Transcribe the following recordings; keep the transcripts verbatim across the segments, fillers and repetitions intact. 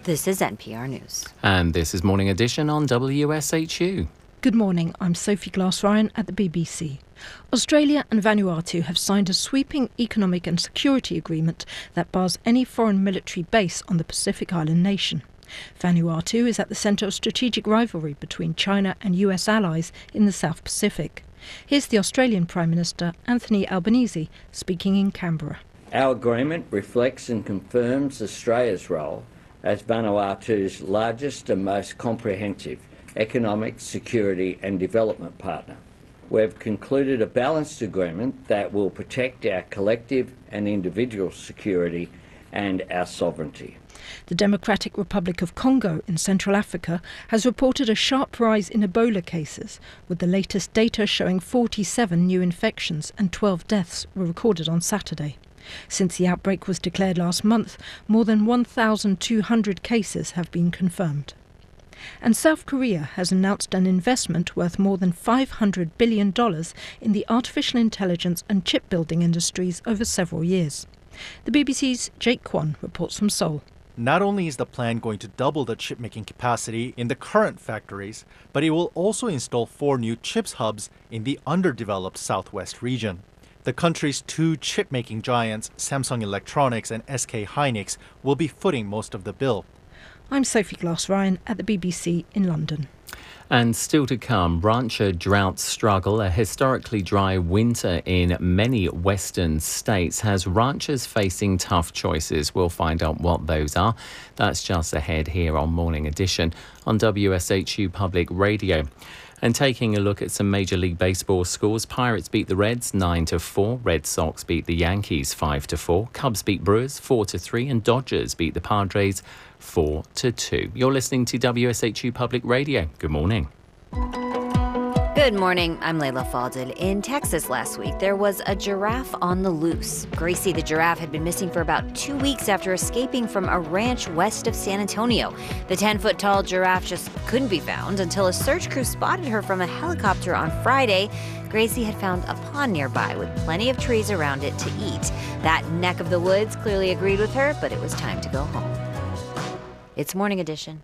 This is N P R News. And this is Morning Edition on W S H U. Good morning, I'm Sophie Glass-Ryan at the B B C. Australia and Vanuatu have signed a sweeping economic and security agreement that bars any foreign military base on the Pacific island nation. Vanuatu is at the centre of strategic rivalry between China and U S allies in the South Pacific. Here's the Australian Prime Minister Anthony Albanese speaking in Canberra. Our agreement reflects and confirms Australia's role as Vanuatu's largest and most comprehensive economic, security and development partner. We've concluded a balanced agreement that will protect our collective and individual security and our sovereignty. The Democratic Republic of Congo in Central Africa has reported a sharp rise in Ebola cases, with the latest data showing forty-seven new infections and twelve deaths were recorded on Saturday. Since the outbreak was declared last month, more than one thousand two hundred cases have been confirmed. And South Korea has announced an investment worth more than five hundred billion dollars in the artificial intelligence and chip building industries over several years. The B B C's Jake Kwon reports from Seoul. Not only is the plan going to double the chip-making capacity in the current factories, but it will also install four new chips hubs in the underdeveloped southwest region. The country's two chip-making giants, Samsung Electronics and S K Hynix, will be footing most of the bill. I'm Sophie Glass-Ryan at the B B C in London. And still to come, rancher drought struggle. A historically dry winter in many western states has ranchers facing tough choices. We'll find out what those are. That's just ahead here on Morning Edition on W S H U Public Radio. And taking a look at some Major League Baseball scores, Pirates beat the Reds nine to four, Red Sox beat the Yankees five to four, Cubs beat Brewers four to three, and Dodgers beat the Padres four to two. You're listening to W S H U Public Radio. Good morning. Good morning, I'm Layla Fadil. In Texas last week, there was a giraffe on the loose. Gracie the giraffe had been missing for about two weeks after escaping from a ranch west of San Antonio. The ten-foot-tall giraffe just couldn't be found until a search crew spotted her from a helicopter on Friday. Gracie had found a pond nearby with plenty of trees around it to eat. That neck of the woods clearly agreed with her, but it was time to go home. It's Morning Edition.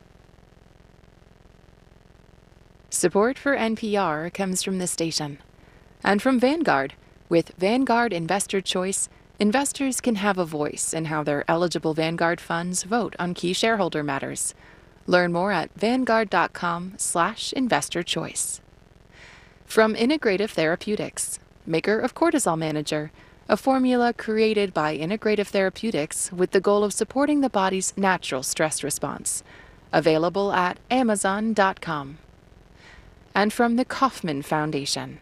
Support for N P R comes from this station and from Vanguard. With Vanguard Investor Choice, investors can have a voice in how their eligible Vanguard funds vote on key shareholder matters. Learn more at vanguard.com slash investor choice. From Integrative Therapeutics, maker of Cortisol Manager, a formula created by Integrative Therapeutics with the goal of supporting the body's natural stress response. Available at amazon dot com. And from the Kauffman Foundation.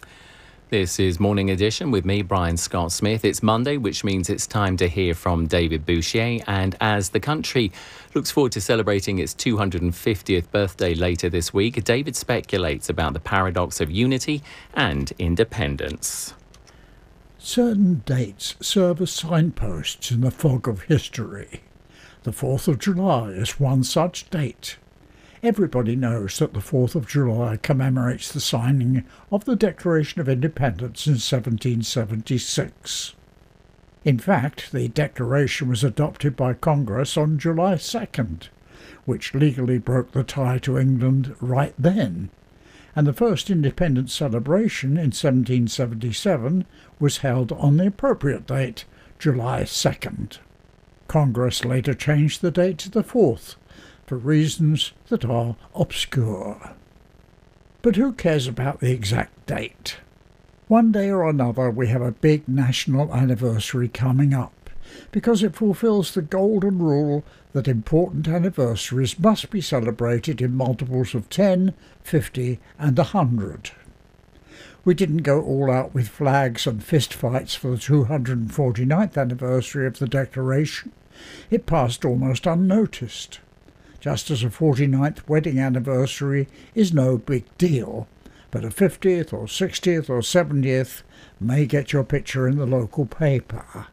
This is Morning Edition with me, Brian Scott Smith. It's Monday, which means it's time to hear from David Bouchier. And as the country looks forward to celebrating its two hundred fiftieth birthday later this week, David speculates about the paradox of unity and independence. Certain dates serve as signposts in the fog of history. The fourth of July is one such date. Everybody knows that the fourth of July commemorates the signing of the Declaration of Independence in seventeen seventy-six. In fact, the Declaration was adopted by Congress on July second, which legally broke the tie to England right then, and the first independence celebration in seventeen seventy-seven was held on the appropriate date, July second. Congress later changed the date to the fourth, for reasons that are obscure. But who cares about the exact date? One day or another we have a big national anniversary coming up, because it fulfills the golden rule that important anniversaries must be celebrated in multiples of ten, fifty and a hundred. We didn't go all out with flags and fistfights for the two hundred forty-ninth anniversary of the Declaration. It passed almost unnoticed. Just as a forty-ninth wedding anniversary is no big deal, but a fiftieth or sixtieth or seventieth may get your picture in the local paper.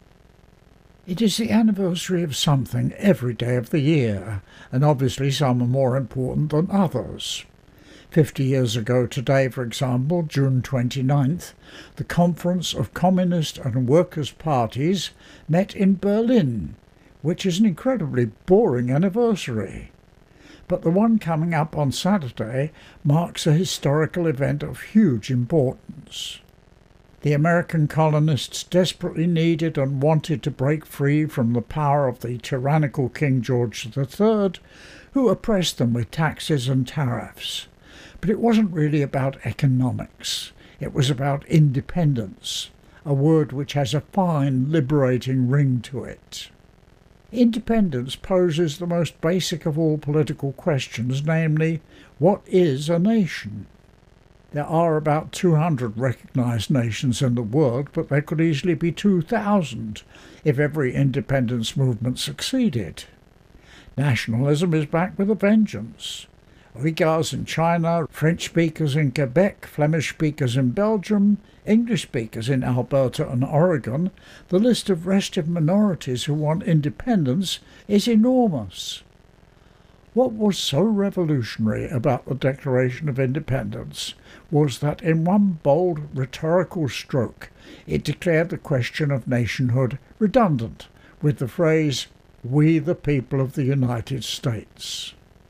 It is the anniversary of something every day of the year, and obviously some are more important than others. Fifty years ago today, for example, June twenty-ninth, the Conference of Communist and Workers' Parties met in Berlin, which is an incredibly boring anniversary. But the one coming up on Saturday marks a historical event of huge importance. The American colonists desperately needed and wanted to break free from the power of the tyrannical King George the Third, who oppressed them with taxes and tariffs. But it wasn't really about economics. It was about independence, a word which has a fine, liberating ring to it. Independence poses the most basic of all political questions, namely, what is a nation? There are about two hundred recognised nations in the world, but there could easily be two thousand if every independence movement succeeded. Nationalism is back with a vengeance. Uyghurs in China, French speakers in Quebec, Flemish speakers in Belgium, English speakers in Alberta and Oregon, the list of restive minorities who want independence is enormous. What was so revolutionary about the Declaration of Independence was that in one bold rhetorical stroke it declared the question of nationhood redundant with the phrase, "We the people of the United States."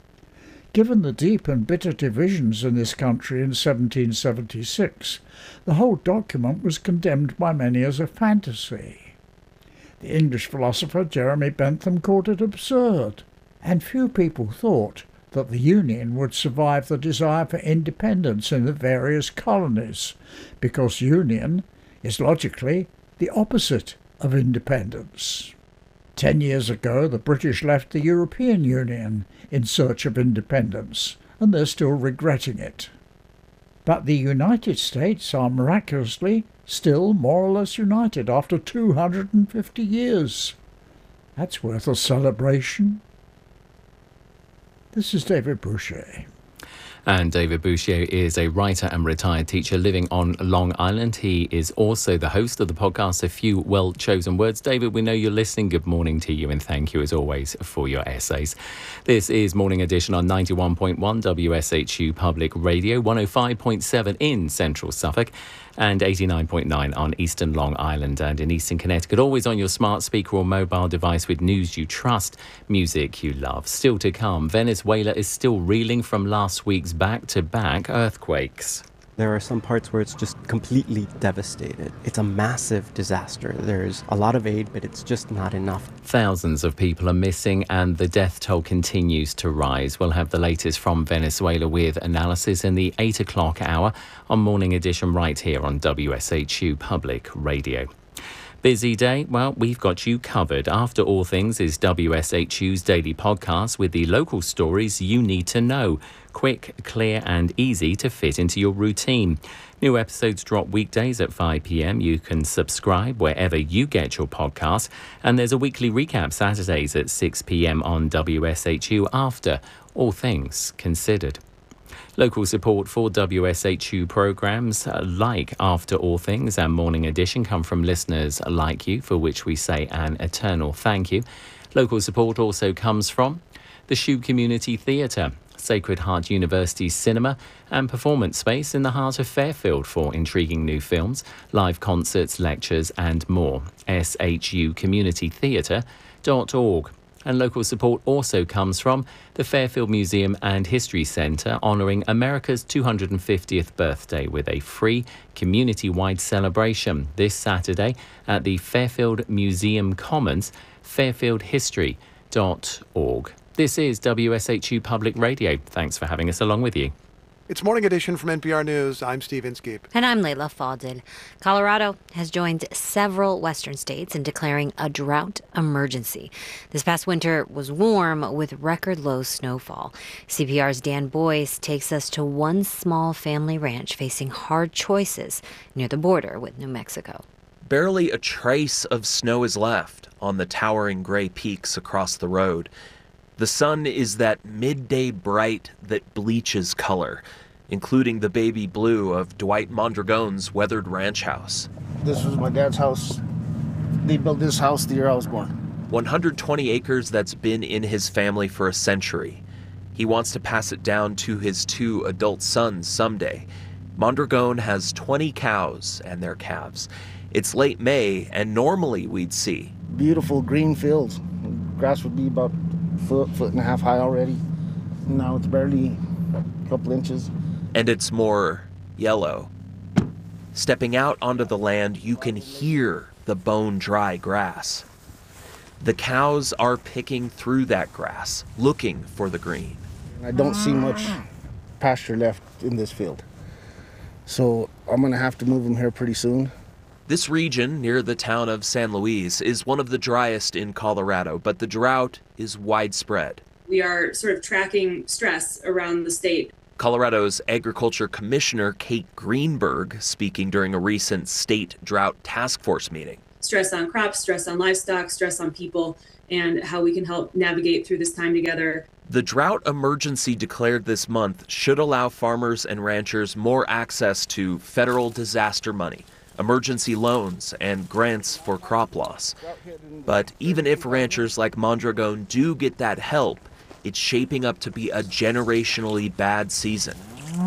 Given the deep and bitter divisions in this country in seventeen seventy-six, the whole document was condemned by many as a fantasy. The English philosopher Jeremy Bentham called it absurd, and few people thought that the Union would survive the desire for independence in the various colonies, because union is logically the opposite of independence. Ten years ago, the British left the European Union in search of independence, and they're still regretting it. But the United States are miraculously still more or less united after two hundred fifty years. That's worth a celebration. This is David Boucher. And David Boucher is a writer and retired teacher living on Long Island. He is also the host of the podcast A Few Well-Chosen Words. David, we know you're listening. Good morning to you, and thank you as always for your essays. This is Morning Edition on ninety-one point one W S H U Public Radio, one oh five point seven in Central Suffolk, and eighty-nine point nine on Eastern Long Island and in Eastern Connecticut. Always on your smart speaker or mobile device with news you trust, music you love. Still to come, Venezuela is still reeling from last week's back-to-back earthquakes. There are some parts where it's just completely devastated. It's a massive disaster. There's a lot of aid, but it's just not enough. Thousands of people are missing and the death toll continues to rise. We'll have the latest from Venezuela with analysis in the eight o'clock hour on Morning Edition right here on W S H U Public Radio. Busy day? Well, we've got you covered. After All Things is W S H U's daily podcast with the local stories you need to know. Quick, clear and easy to fit into your routine. New episodes drop weekdays at five p.m. You can subscribe wherever you get your podcasts. And there's a weekly recap Saturdays at six p.m. on W S H U after All Things Considered. Local support for W S H U programmes like After All Things and Morning Edition come from listeners like you, for which we say an eternal thank you. Local support also comes from the Shoe Community Theatre, Sacred Heart University Cinema and Performance Space in the heart of Fairfield for intriguing new films, live concerts, lectures and more. S H U community theatre dot org. And local support also comes from the Fairfield Museum and History Centre, honouring America's two hundred fiftieth birthday with a free community-wide celebration this Saturday at the Fairfield Museum Commons, fairfield history dot org. This is W S H U Public Radio. Thanks for having us along with you. It's Morning Edition from N P R News. I'm Steve Inskeep. And I'm Layla Fadel. Colorado has joined several western states in declaring a drought emergency. This past winter was warm with record low snowfall. C P R's Dan Boyce takes us to one small family ranch facing hard choices near the border with New Mexico. Barely a trace of snow is left on the towering gray peaks across the road. The sun is that midday bright that bleaches color, including the baby blue of Dwight Mondragone's weathered ranch house. This was my dad's house. They built this house the year I was born. one hundred twenty acres that's been in his family for a century. He wants to pass it down to his two adult sons someday. Mondragone has twenty cows and their calves. It's late May, and normally we'd see beautiful green fields, grass would be about a foot, foot and a half high already. Now it's barely a couple inches. And it's more yellow. Stepping out onto the land, you can hear the bone-dry grass. The cows are picking through that grass, looking for the green. I don't see much pasture left in this field. So I'm gonna have to move them here pretty soon. This region near the town of San Luis is one of the driest in Colorado, but the drought is widespread. We are sort of tracking stress around the state. Colorado's Agriculture Commissioner Kate Greenberg speaking during a recent state drought task force meeting. Stress on crops, stress on livestock, stress on people, and how we can help navigate through this time together. The drought emergency declared this month should allow farmers and ranchers more access to federal disaster money, emergency loans, and grants for crop loss. But even if ranchers like Mondragon do get that help, it's shaping up to be a generationally bad season.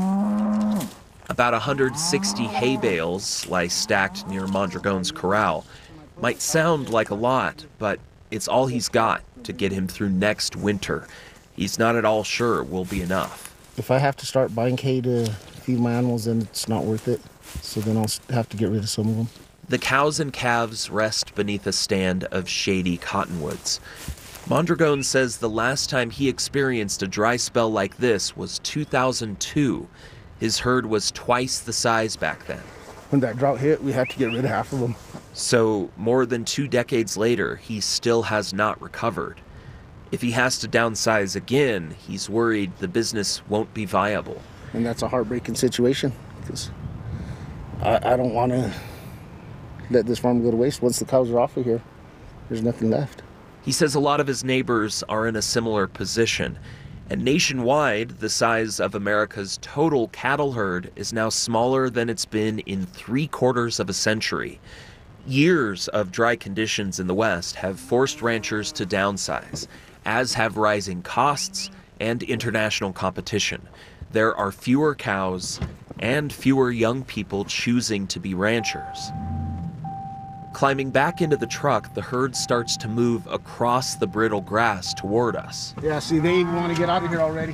About one hundred sixty hay bales lie stacked near Mondragon's corral. Might sound like a lot, but it's all he's got to get him through next winter. He's not at all sure it will be enough. If I have to start buying hay to feed my animals, then it's not worth it. So then I'll have to get rid of some of them. The cows and calves rest beneath a stand of shady cottonwoods. Mondragon says the last time he experienced a dry spell like this was two thousand two. His herd was twice the size back then. When that drought hit, we had to get rid of half of them. So more than two decades later, he still has not recovered. If he has to downsize again, he's worried the business won't be viable. And that's a heartbreaking situation, because I, I don't want to let this farm go to waste. Once the cows are off of here, there's nothing left. He says a lot of his neighbors are in a similar position. And nationwide, the size of America's total cattle herd is now smaller than it's been in three quarters of a century. Years of dry conditions in the West have forced ranchers to downsize, as have rising costs and international competition. There are fewer cows and fewer young people choosing to be ranchers. Climbing back into the truck, the herd starts to move across the brittle grass toward us. Yeah, see, they even want to get out of here already.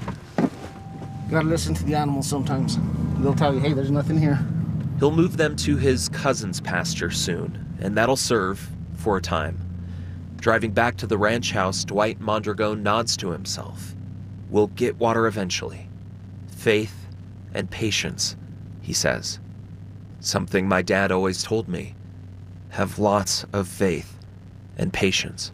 You gotta listen to the animals sometimes. They'll tell you, hey, there's nothing here. He'll move them to his cousin's pasture soon, and that'll serve for a time. Driving back to the ranch house, Dwight Mondragon nods to himself. We'll get water eventually. Faith and patience, he says. Something my dad always told me. Have lots of faith and patience.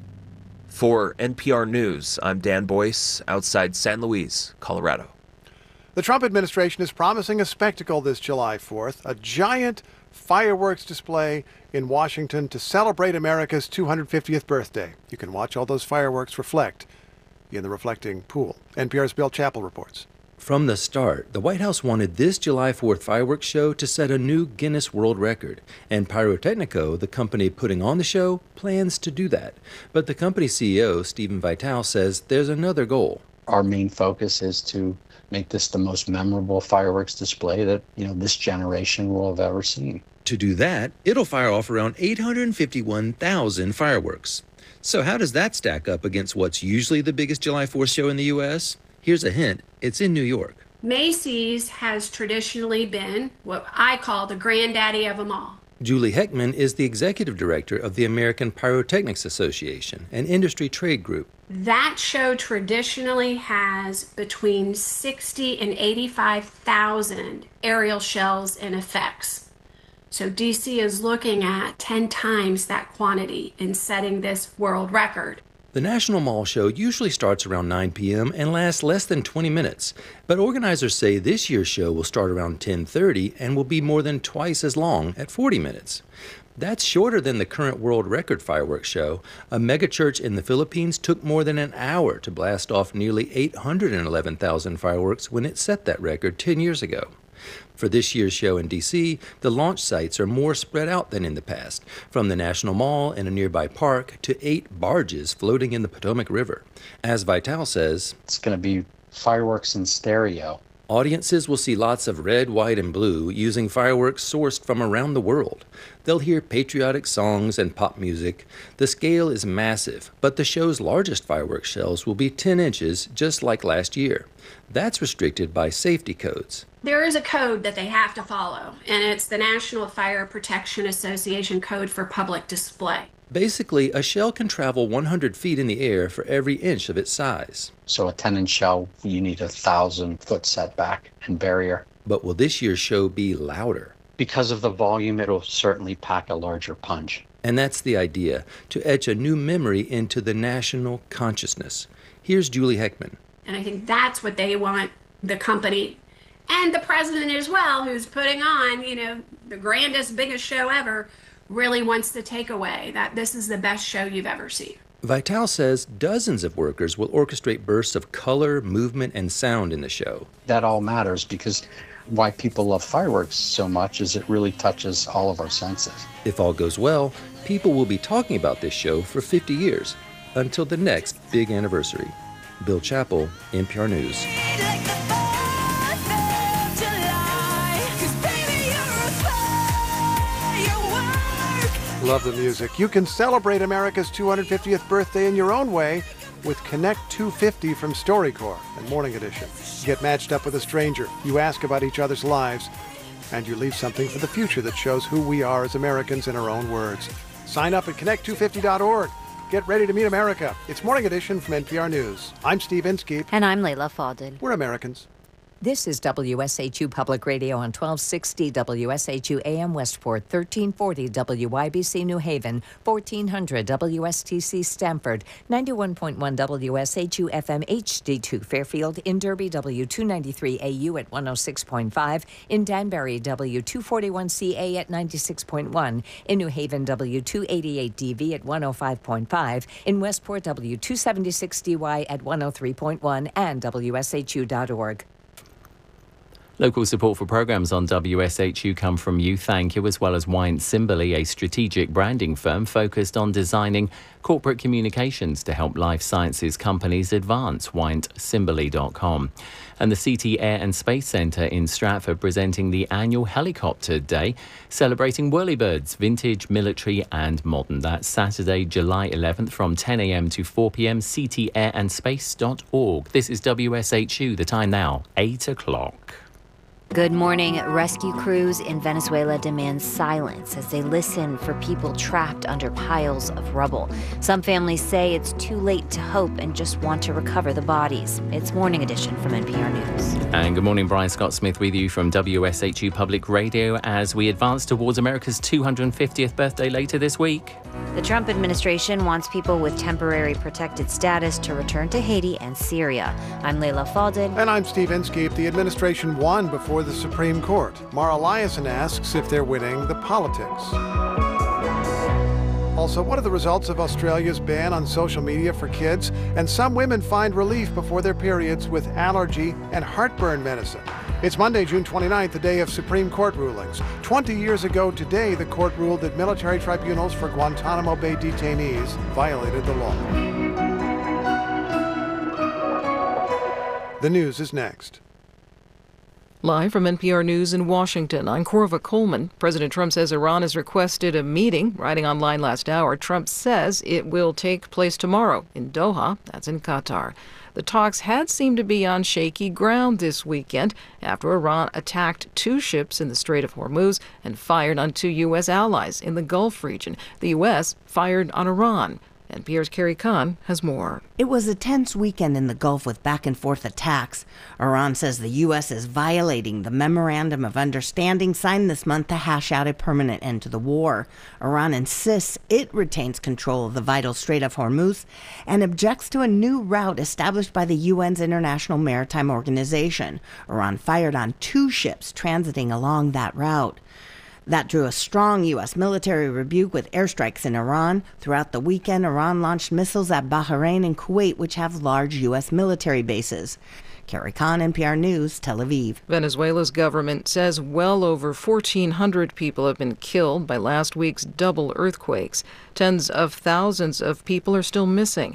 For N P R News, I'm Dan Boyce, outside San Luis, Colorado. The Trump administration is promising a spectacle this July fourth, a giant fireworks display in Washington to celebrate America's two hundred fiftieth birthday. You can watch all those fireworks reflect in the reflecting pool. N P R's Bill Chappell reports. From the start, the White House wanted this July fourth fireworks show to set a new Guinness World Record, and Pyrotechnico, the company putting on the show, plans to do that. But the company's C E O, Stephen Vitale, says there's another goal. Our main focus is to make this the most memorable fireworks display that, you know, this generation will have ever seen. To do that, it'll fire off around eight hundred fifty-one thousand fireworks. So how does that stack up against what's usually the biggest July fourth show in the U S? Here's a hint. It's in New York. Macy's has traditionally been what I call the granddaddy of them all. Julie Heckman is the executive director of the American Pyrotechnics Association, an industry trade group. That show traditionally has between sixty and eighty-five thousand aerial shells and effects. So D C is looking at ten times that quantity in setting this world record. The National Mall Show usually starts around nine p.m. and lasts less than twenty minutes, but organizers say this year's show will start around ten thirty and will be more than twice as long at forty minutes. That's shorter than the current world record fireworks show. A megachurch in the Philippines took more than an hour to blast off nearly eight hundred eleven thousand fireworks when it set that record ten years ago. For this year's show in D C, the launch sites are more spread out than in the past, from the National Mall and a nearby park to eight barges floating in the Potomac River. As Vitale says, it's going to be fireworks in stereo. Audiences will see lots of red, white, and blue using fireworks sourced from around the world. They'll hear patriotic songs and pop music. The scale is massive, but the show's largest fireworks shells will be ten inches, just like last year. That's restricted by safety codes. There is a code that they have to follow, and it's the National Fire Protection Association Code for Public Display. Basically, a shell can travel one hundred feet in the air for every inch of its size. So a ten inch shell, you need a thousand foot setback and barrier. But will this year's show be louder? Because of the volume, it'll certainly pack a larger punch. And that's the idea, to etch a new memory into the national consciousness. Here's Julie Heckman. And I think that's what they want the company and the president as well, who's putting on, you know, the grandest, biggest show ever, really wants to take away, that this is the best show you've ever seen. Vital says dozens of workers will orchestrate bursts of color, movement, and sound in the show. That all matters because why people love fireworks so much is it really touches all of our senses. If all goes well, people will be talking about this show for fifty years, until the next big anniversary. Bill Chappell, N P R News. Love the music. You can celebrate America's two hundred fiftieth birthday in your own way with Connect two fifty from StoryCorps and Morning Edition. You get matched up with a stranger, you ask about each other's lives, and you leave something for the future that shows who we are as Americans in our own words. Sign up at connect two fifty dot org. Get ready to meet America. It's Morning Edition from N P R News. I'm Steve Inskeep. And I'm Layla Fadel. We're Americans. This is W S H U Public Radio on twelve sixty W S H U A M Westport, thirteen forty W Y B C New Haven, fourteen hundred W S T C Stamford, ninety-one point one W S H U F M H D two Fairfield, in Derby W two ninety-three A U at one oh six point five, in Danbury W two forty-one C A at ninety-six point one, in New Haven W two eighty-eight D V at one oh five point five, in Westport W two seventy-six D Y at one oh three point one, and W S H U dot org. Local support for programs on W S H U come from You Thank You, as well as Wyant Simberley, a strategic branding firm focused on designing corporate communications to help life sciences companies advance. wyant simberley dot com. And the C T Air and Space Centre in Stratford presenting the annual Helicopter Day, celebrating whirlybirds, vintage, military and modern. That's Saturday, July eleventh from ten a m to four p m, c t air and space dot org. This is W S H U. The time now, eight o'clock. Good morning. Rescue crews in Venezuela demand silence as they listen for people trapped under piles of rubble. Some families say it's too late to hope and just want to recover the bodies. It's Morning Edition from N P R News. And good morning, Brian Scott Smith with you from W S H U Public Radio as we advance towards America's two hundred fiftieth birthday later this week. The Trump administration wants people with temporary protected status to return to Haiti and Syria. I'm Layla Fadel. And I'm Steve Inskeep. The administration won before the Supreme Court. Mara Liasson asks if they're winning the politics. Also, what are the results of Australia's ban on social media for kids? And some women find relief before their periods with allergy and heartburn medicine. It's Monday, June twenty-ninth, the day of Supreme Court rulings. Twenty years ago today, the court ruled that military tribunals for Guantanamo Bay detainees violated the law. The news is next. Live from N P R News in Washington, I'm Corva Coleman. President Trump says Iran has requested a meeting. Writing online last hour, Trump says it will take place tomorrow in Doha, that's in Qatar. The talks had seemed to be on shaky ground this weekend after Iran attacked two ships in the Strait of Hormuz and fired on two U S allies in the Gulf region. The U S fired on Iran. N P R's Carrie Kahn has more. It was a tense weekend in the Gulf with back-and-forth attacks. Iran says the U S is violating the Memorandum of Understanding signed this month to hash out a permanent end to the war. Iran insists it retains control of the vital Strait of Hormuz and objects to a new route established by the U N's International Maritime Organization. Iran fired on two ships transiting along that route. That drew a strong U S military rebuke with airstrikes in Iran. Throughout the weekend, Iran launched missiles at Bahrain and Kuwait, which have large U S military bases. Carrie Kahn, N P R News, Tel Aviv. Venezuela's government says well over fourteen hundred people have been killed by last week's double earthquakes. Tens of thousands of people are still missing.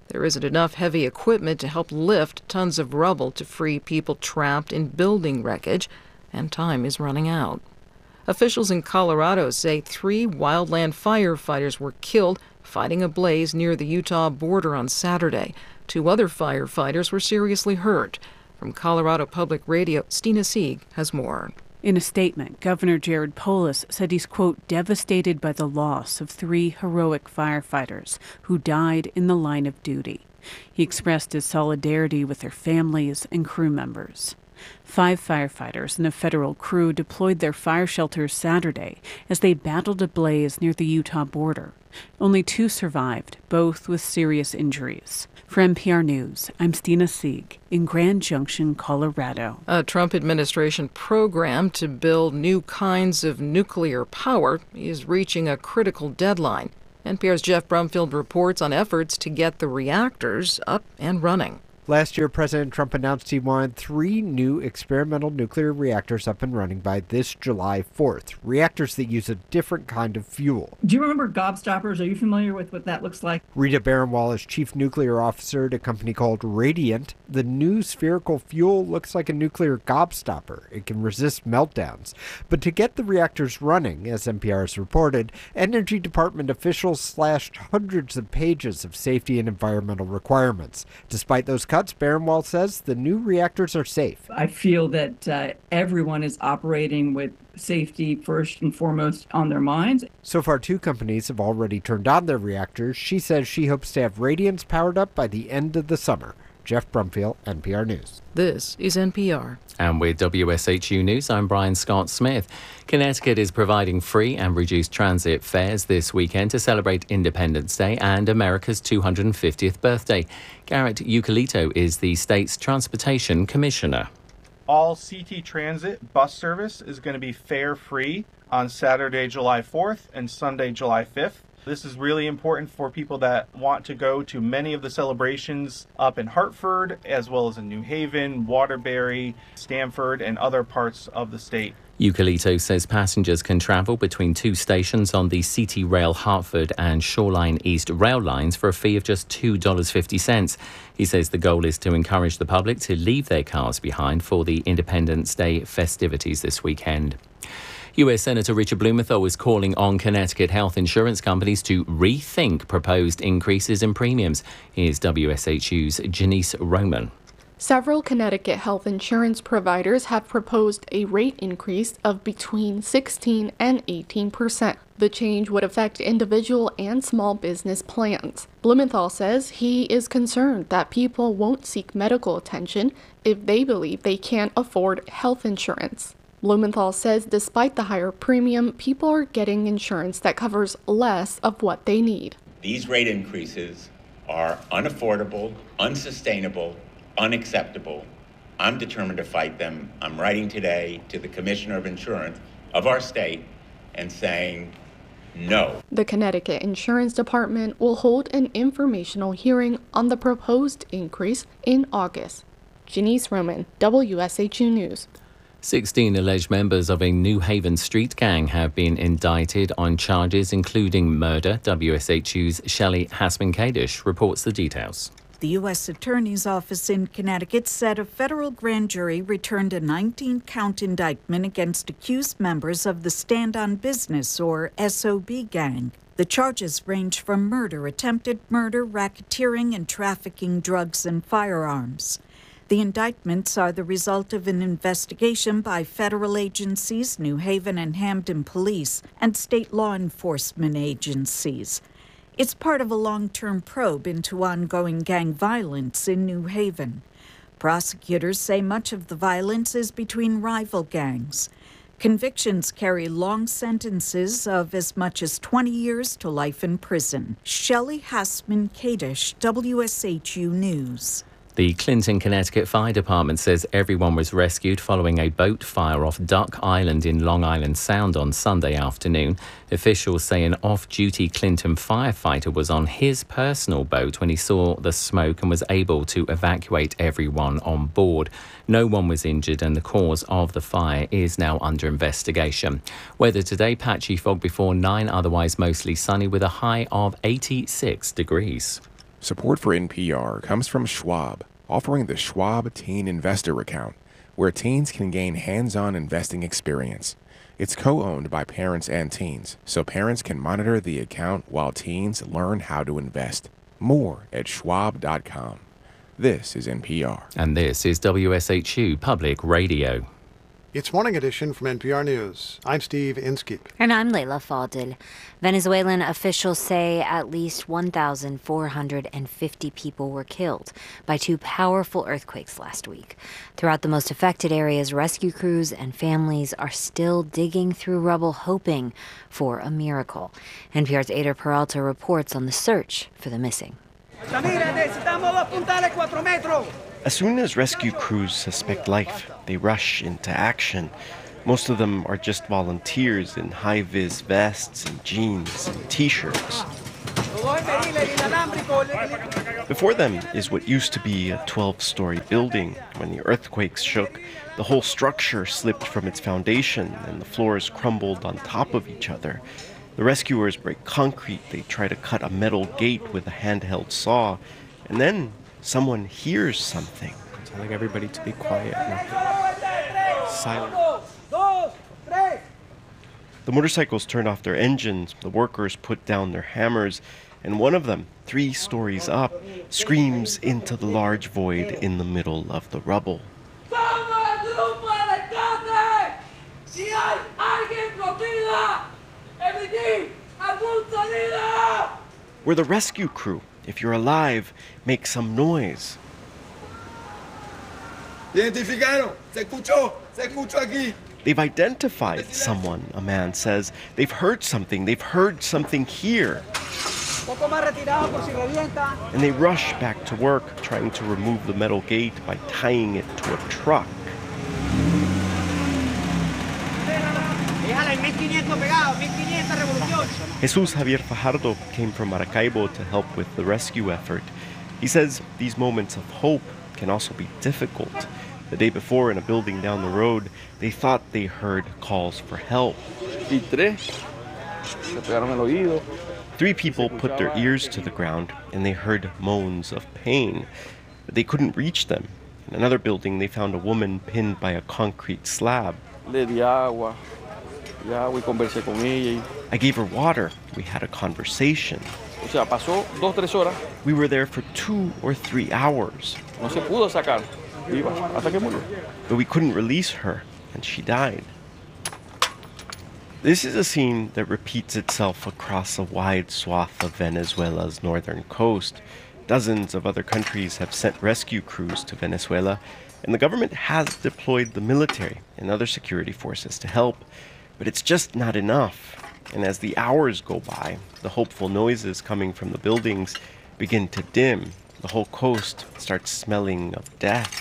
There isn't enough heavy equipment to help lift tons of rubble to free people trapped in building wreckage, and time is running out. Officials in Colorado say three wildland firefighters were killed fighting a blaze near the Utah border on Saturday. Two other firefighters were seriously hurt. From Colorado Public Radio, Stina Sieg has more. In a statement, Governor Jared Polis said he's, quote, devastated by the loss of three heroic firefighters who died in the line of duty. He expressed his solidarity with their families and crew members. Five firefighters and a federal crew deployed their fire shelters Saturday as they battled a blaze near the Utah border. Only two survived, both with serious injuries. For N P R News, I'm Stina Sieg in Grand Junction, Colorado. A Trump administration program to build new kinds of nuclear power is reaching a critical deadline. N P R's Jeff Brumfield reports on efforts to get the reactors up and running. Last year, President Trump announced he wanted three new experimental nuclear reactors up and running by this July fourth, reactors that use a different kind of fuel. Do you remember gobstoppers? Are you familiar with what that looks like? Rita Baranwal is chief nuclear officer at a company called Radiant. The new spherical fuel looks like a nuclear gobstopper. It can resist meltdowns. But to get the reactors running, as N P R has reported, Energy Department officials slashed hundreds of pages of safety and environmental requirements. Despite those cuts, Baranwal says the new reactors are safe. I feel that uh, everyone is operating with safety first and foremost on their minds. So far, two companies have already turned on their reactors. She says she hopes to have Radiance powered up by the end of the summer. Jeff Brumfield, N P R News. This is N P R. And with W S H U News, I'm Brian Scott Smith. Connecticut is providing free and reduced transit fares this weekend to celebrate Independence Day and America's two hundred fiftieth birthday. Garrett Eucalito is the state's transportation commissioner. All C T Transit bus service is going to be fare-free on Saturday, July fourth and Sunday, July fifth. This is really important for people that want to go to many of the celebrations up in Hartford, as well as in New Haven, Waterbury, Stamford, and other parts of the state. Eucalito says passengers can travel between two stations on the C T Rail Hartford and Shoreline East rail lines for a fee of just two dollars and fifty cents. He says the goal is to encourage the public to leave their cars behind for the Independence Day festivities this weekend. U S Senator Richard Blumenthal is calling on Connecticut health insurance companies to rethink proposed increases in premiums. Here's W S H U's Janice Roman. Several Connecticut health insurance providers have proposed a rate increase of between sixteen and eighteen percent. The change would affect individual and small business plans. Blumenthal says he is concerned that people won't seek medical attention if they believe they can't afford health insurance. Blumenthal says despite the higher premium, people are getting insurance that covers less of what they need. These rate increases are unaffordable, unsustainable, unacceptable. I'm determined to fight them. I'm writing today to the Commissioner of Insurance of our state and saying no. The Connecticut Insurance Department will hold an informational hearing on the proposed increase in August. Janice Roman, W S H U News. sixteen alleged members of a New Haven street gang have been indicted on charges including murder. W S H U's Shelley Hasman-Kadish reports the details. The U S Attorney's Office in Connecticut said a federal grand jury returned a nineteen-count indictment against accused members of the Stand on Business, or S O B gang. The charges range from murder, attempted murder, racketeering, and trafficking drugs and firearms. The indictments are the result of an investigation by federal agencies, New Haven and Hampden Police, and state law enforcement agencies. It's part of a long-term probe into ongoing gang violence in New Haven. Prosecutors say much of the violence is between rival gangs. Convictions carry long sentences of as much as twenty years to life in prison. Shelley Hasman-Kadish, W S H U News. The Clinton, Connecticut Fire Department says everyone was rescued following a boat fire off Duck Island in Long Island Sound on Sunday afternoon. Officials say an off-duty Clinton firefighter was on his personal boat when he saw the smoke and was able to evacuate everyone on board. No one was injured and the cause of the fire is now under investigation. Weather today, patchy fog before nine, otherwise mostly sunny with a high of eighty-six degrees. Support for N P R comes from Schwab, offering the Schwab Teen Investor Account, where teens can gain hands-on investing experience. It's co-owned by parents and teens, so parents can monitor the account while teens learn how to invest. More at schwab dot com. This is N P R. And this is W S H U Public Radio. It's Morning Edition from N P R News. I'm Steve Inskeep. And I'm Leila Fadel. Venezuelan officials say at least one thousand four hundred fifty people were killed by two powerful earthquakes last week. Throughout the most affected areas, rescue crews and families are still digging through rubble, hoping for a miracle. N P R's Ada Peralta reports on the search for the missing. As soon as rescue crews suspect life, they rush into action. Most of them are just volunteers in high-vis vests and jeans and t-shirts. Before them is what used to be a twelve-story building. When the earthquakes shook, the whole structure slipped from its foundation and the floors crumbled on top of each other. The rescuers break concrete. They try to cut a metal gate with a handheld saw. And then someone hears something. I'm telling everybody to be quiet now. Silent. The motorcycles turn off their engines, the workers put down their hammers, and one of them, three stories up, screams into the large void in the middle of the rubble. We're the rescue crew. If you're alive, make some noise. Identificaron. Se escuchó. Se escuchó aquí. They've identified someone, a man says. They've heard something. They've heard something here. And they rush back to work, trying to remove the metal gate by tying it to a truck. Jesus Javier Fajardo came from Maracaibo to help with the rescue effort. He says these moments of hope can also be difficult. The day before, in a building down the road, they thought they heard calls for help. Three people put their ears to the ground and they heard moans of pain, but they couldn't reach them. In another building, they found a woman pinned by a concrete slab. I gave her water. We had a conversation. We were there for two or three hours. But we couldn't release her, and she died. This is a scene that repeats itself across a wide swath of Venezuela's northern coast. Dozens of other countries have sent rescue crews to Venezuela, and the government has deployed the military and other security forces to help. But it's just not enough. And as the hours go by, the hopeful noises coming from the buildings begin to dim. The whole coast starts smelling of death.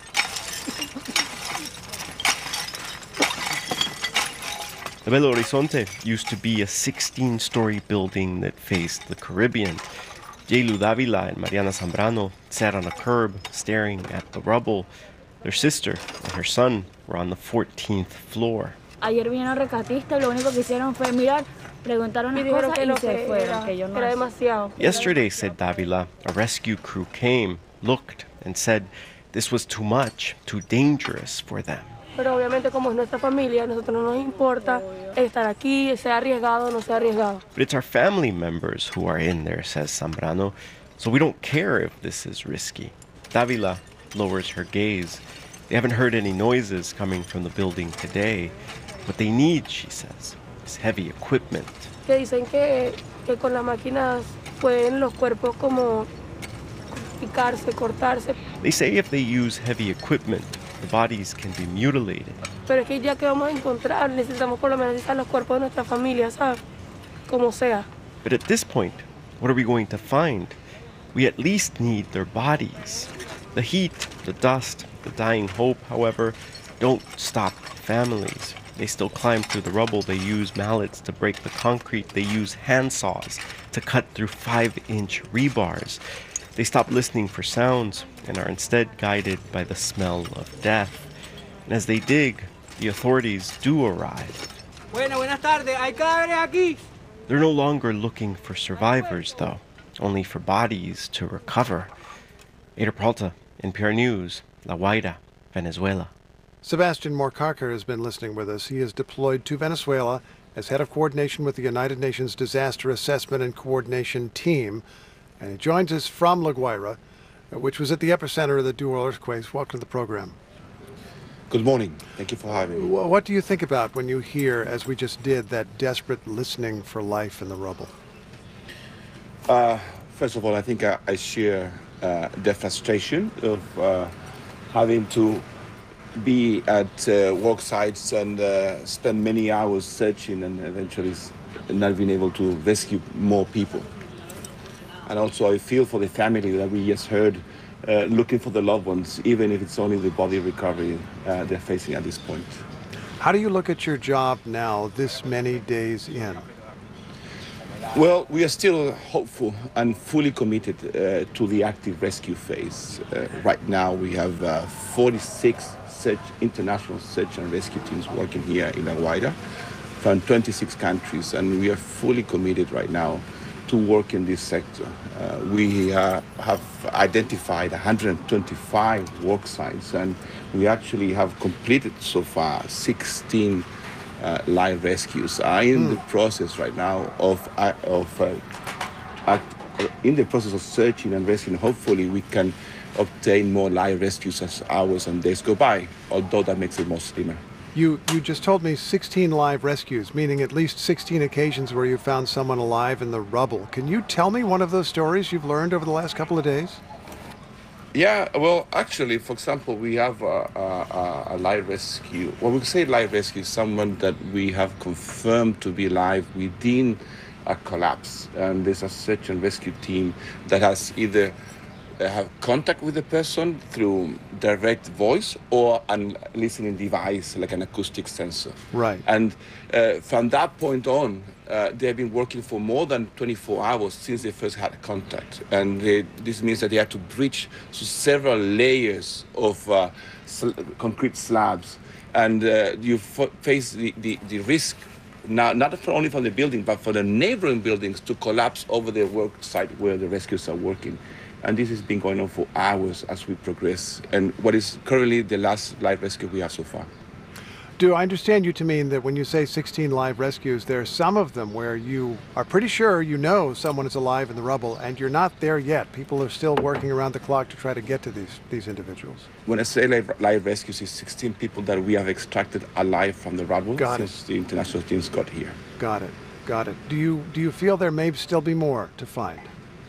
The Belo Horizonte used to be a sixteen-story building that faced the Caribbean. Jaylu Davila and Mariana Zambrano sat on a curb staring at the rubble. Their sister and her son were on the fourteenth floor. Ayer vinieron rescatistas y lo único que hicieron fue mirar, preguntaron las cosas y se fueron, que yo no. Era demasiado. Yesterday, said Davila, a rescue crew came, looked, and said this was too much, too dangerous for them. Pero obviamente como es nuestra familia, a nosotros no nos importa estar aquí, sea arriesgado o no sea arriesgado. But it's our family members who are in there, says Zambrano, so we don't care if this is risky. Davila lowers her gaze. They haven't heard any noises coming from the building today. What they need, she says, is heavy equipment. Que dicen que, que con las máquinas pueden los cuerpos como picarse, cortarse. They say if they use heavy equipment, the bodies can be mutilated. Pero es que ya que vamos a encontrar, necesitamos por lo menos necesitar los cuerpos de nuestra familia, ¿sabes? Como sea. But at this point, what are we going to find? We at least need their bodies. The heat, the dust, the dying hope, however, don't stop families. They still climb through the rubble. They use mallets to break the concrete. They use handsaws to cut through five-inch rebars. They stop listening for sounds and are instead guided by the smell of death. And as they dig, the authorities do arrive. Bueno, buenas tardes. Hay cadáveres aquí. They're no longer looking for survivors, though. only for bodies to recover. Ada Peralta, N P R News, La Guaira, Venezuela. Sebastian Morcarker has been listening with us. He is deployed to Venezuela as head of coordination with the United Nations Disaster Assessment and Coordination Team. And he joins us from La Guaira, which was at the epicenter of the dual earthquakes. Welcome to the program. Good morning. Thank you for having me. What do you think about when you hear, as we just did, that desperate listening for life in the rubble? Uh, first of all, I think I, I share uh, the frustration of uh, having to be at uh, work sites and uh, spend many hours searching and eventually not being able to rescue more people. And also I feel for the family that we just heard uh, looking for the loved ones, even if it's only the body recovery uh, they're facing at this point. How do you look at your job now, this many days in? Well, we are still hopeful and fully committed uh, to the active rescue phase. Uh, right now we have uh, forty-six search, international search and rescue teams working here in La Guaira from twenty-six countries, and we are fully committed right now to work in this sector. Uh, we uh, have identified one hundred twenty-five work sites, and we actually have completed so far sixteen uh, live rescues. Are in mm. the process right now of uh, of uh, uh, in the process of searching and rescuing. Hopefully, we can obtain more live rescues as hours and days go by. Although that makes it more slimmer. You you just told me sixteen live rescues, meaning at least sixteen occasions where you found someone alive in the rubble. Can you tell me one of those stories you've learned over the last couple of days? Yeah, well, actually, for example, we have a, a, a live rescue. When we say live rescue, someone that we have confirmed to be alive within a collapse. And there's a search and rescue team that has either have contact with the person through direct voice or a listening device like an acoustic sensor. Right. And uh, from that point on, uh, they've been working for more than twenty-four hours since they first had contact. And they, this means that they have to breach so several layers of uh, sl- concrete slabs. And uh, you f- face the, the, the risk now, not only from the building, but for the neighboring buildings to collapse over the work site where the rescuers are working. And this has been going on for hours as we progress. And what is currently the last live rescue we have so far. Do I understand you to mean that when you say sixteen live rescues, there are some of them where you are pretty sure you know someone is alive in the rubble and you're not there yet? People are still working around the clock to try to get to these, these individuals. When I say live, live rescues, it's sixteen people that we have extracted alive from the rubble got since it. the international teams got here. Got it. Got it. Do you, do you feel there may still be more to find?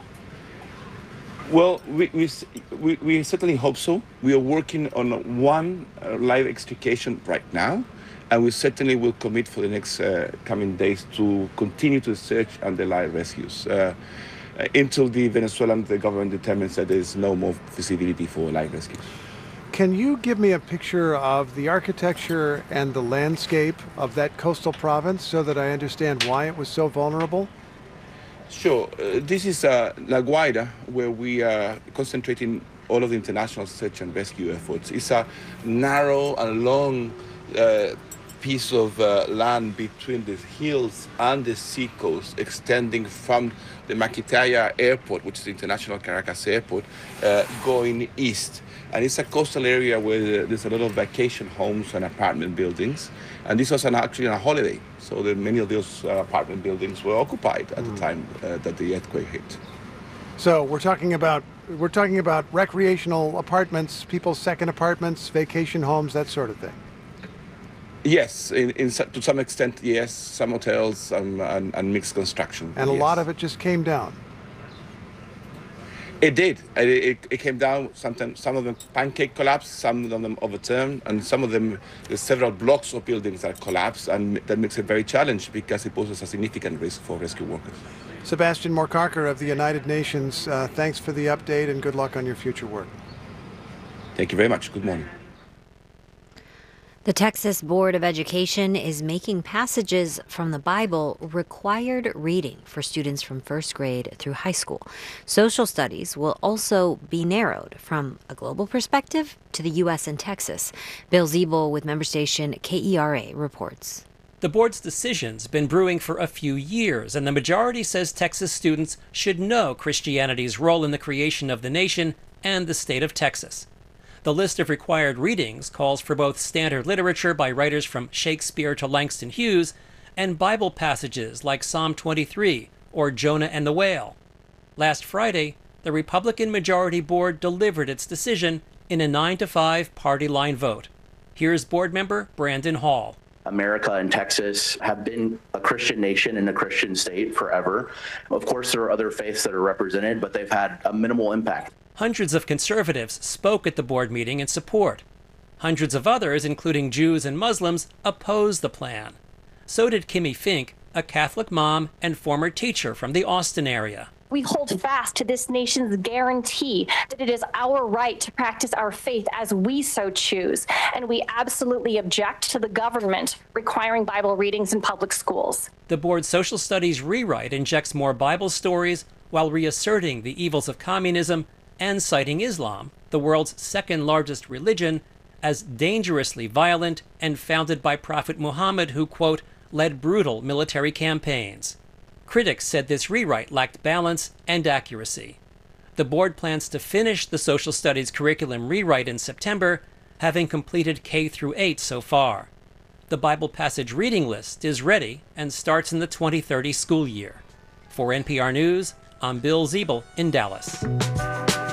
Well, we, we, we, we certainly hope so. We are working on one uh, live extrication right now, and we certainly will commit for the next uh, coming days to continue to search and the live rescues uh, uh, until the Venezuelan the government determines that there is no more feasibility for live rescues. Can you give me a picture of the architecture and the landscape of that coastal province so that I understand why it was so vulnerable? Sure. Uh, this is uh, La Guaira, where we are concentrating all of the international search and rescue efforts. It's a narrow and long uh, piece of uh, land between the hills and the seacoast, extending from the Maquitaya Airport, which is the international Caracas airport, uh, going east. And it's a coastal area where there's a lot of vacation homes and apartment buildings. And this was an, actually a holiday. So that many of those uh, apartment buildings were occupied at mm. the time uh, that the earthquake hit. So we're talking about we're talking about recreational apartments, people's second apartments, vacation homes, that sort of thing. Yes, in, in to some extent, yes. Some hotels and, and, and mixed construction. And a yes. lot of it just came down. It did. It, it, it came down. Sometimes some of them pancake collapsed, some of them overturned, and some of them there's several blocks of buildings that collapsed, and that makes it very challenging because it poses a significant risk for rescue workers. Sebastian Morcarker of the United Nations, uh, thanks for the update and good luck on your future work. Thank you very much. Good morning. The Texas Board of Education is making passages from the Bible required reading for students from first grade through high school. Social studies will also be narrowed from a global perspective to the U S and Texas. Bill Ziebel with member station K E R A reports. The board's decision's been brewing for a few years, and the majority says Texas students should know Christianity's role in the creation of the nation and the state of Texas. The list of required readings calls for both standard literature by writers from Shakespeare to Langston Hughes and Bible passages like Psalm twenty-three or Jonah and the Whale. Last Friday, the Republican majority board delivered its decision in a nine to five party line vote. Here's board member Brandon Hall. America and Texas have been a Christian nation and a Christian state forever. Of course, there are other faiths that are represented, but they've had a minimal impact. Hundreds of conservatives spoke at the board meeting in support. Hundreds of others, including Jews and Muslims, opposed the plan. So did Kimmy Fink, a Catholic mom and former teacher from the Austin area. We hold fast to this nation's guarantee that it is our right to practice our faith as we so choose, and we absolutely object to the government requiring Bible readings in public schools. The board's social studies rewrite injects more Bible stories while reasserting the evils of communism and citing Islam, the world's second largest religion, as dangerously violent and founded by Prophet Muhammad, who, quote, led brutal military campaigns. Critics said this rewrite lacked balance and accuracy. The board plans to finish the social studies curriculum rewrite in September, having completed K through eight so far. The Bible passage reading list is ready and starts in the twenty thirty school year. For N P R News, I'm Bill Ziebel in Dallas.